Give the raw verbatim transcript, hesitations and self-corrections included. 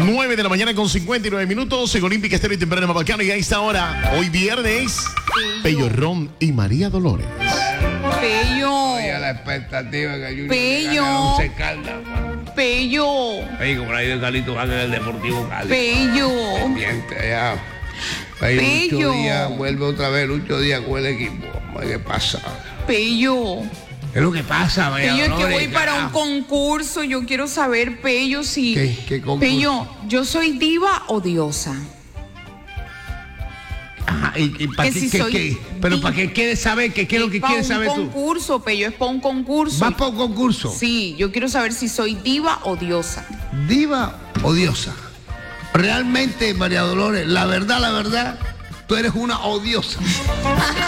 nueve de la mañana con cincuenta y nueve minutos en Olímpica Estéreo y Temprano Mapacano. Y a esta hora, hoy viernes, Pello Ron y María Dolores. Pello. Oye, la expectativa que Junior Pello. se calda. Pello. Pello, por ahí de Carlito van en el Deportivo Cali. Pello. Pendiente allá. Pello, Pello. Lucho Díaz, vuelve otra vez Lucho Díaz con el equipo. ¿Qué pasa? Pello. ¿Qué es lo que pasa, María Pello, es que Dolores, voy para un carajo? concurso. Yo quiero saber, Pello, si. ¿Qué- qué concurso? Pello, ¿yo soy diva o diosa? Ajá, ¿y, y para Que qué, si qué- soy qué? Pero di- para qué quieres saber, ¿qué, qué es lo que Pa' quieres un saber tú? concurso, Pello, es para un concurso. ¿Vas para un concurso? Sí, yo quiero saber si soy diva o diosa. ¿Diva o diosa? Realmente, María Dolores, la verdad, la verdad, tú eres una odiosa.